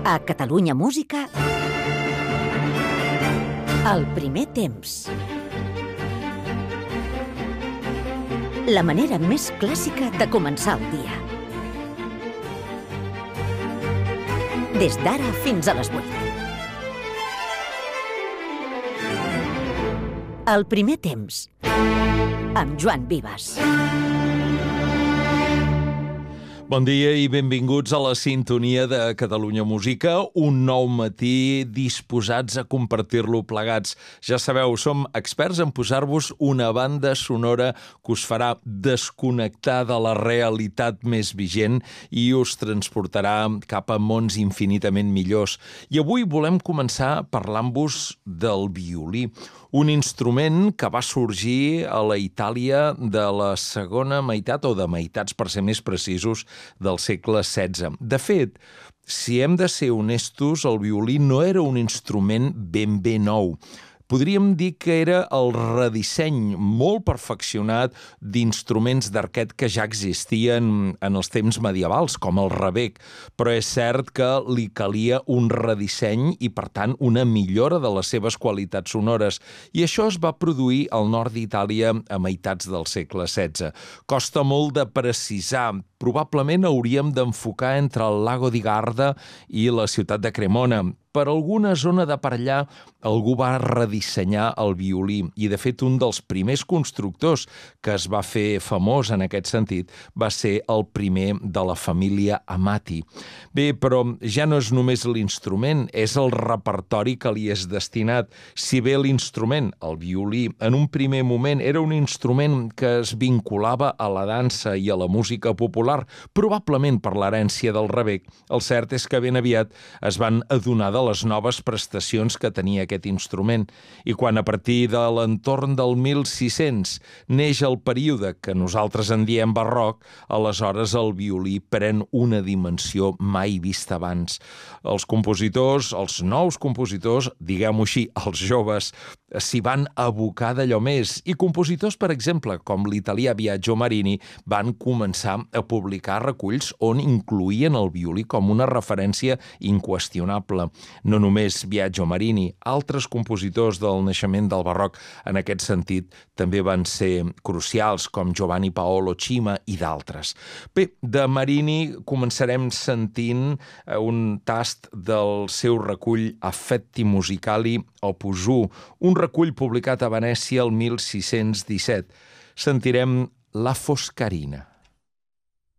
A Catalunya Música, el primer temps. La manera més clàssica de començar el dia. Des d'ara fins a les 8. El primer temps, amb Joan Vives. Bon dia i benvinguts a la sintonia de Catalunya Música, un nou matí disposats a compartir-lo plegats. Ja sabeu, som experts en posar-vos una banda sonora que us farà desconnectar de la realitat més vigent i us transportarà cap a mons infinitament millors. I avui volem començar parlant-vos del violí, un instrument que va sorgir a la Itàlia de la segona meitat, o de meitats per ser més precisos, del segle XVI. De fet, si hem de ser honestos, el violí no era un instrument ben nou. Podríem dir que era el redisseny molt perfeccionat d'instruments d'arquet que ja existien en els temps medievals, com el rebec, però és cert que li calia un redisseny i, per tant, una millora de les seves qualitats sonores. I això es va produir al nord d'Itàlia a meitats del segle XVI. Costa molt de precisar. Probablement hauríem d'enfocar entre el Lago di Garda i la ciutat de Cremona. Per alguna zona de per allà, algú va redissenyar el violí i, de fet, un dels primers constructors que es va fer famós en aquest sentit va ser el primer de la família Amati. Bé, però ja no és només l'instrument, és el repertori que li és destinat. Si bé l'instrument, el violí, en un primer moment era un instrument que es vinculava a la dansa i a la música popular, probablement per l'herència del rebec, el cert és que ben aviat es van adonar de les noves prestacions que tenia aquest instrument. I quan a partir de l'entorn del 1600 neix el període que nosaltres en diem barroc, aleshores el violí pren una dimensió mai vista abans. Els compositors, els nous compositors, diguem-ho així, els joves, s'hi van abocar d'allò més. I compositors, per exemple, com l'italià Biagio Marini, van començar a publicar reculls on incloïen el violí com una referència inqüestionable. No només Biagio Marini, altres compositors del naixement del barroc en aquest sentit també van ser crucials, com Giovanni Paolo Cima i d'altres. Bé, de Marini començarem sentint un tast del seu recull Affetti Musicali Opus 1, un recull publicat a Venècia el 1617. Sentirem La Foscarina.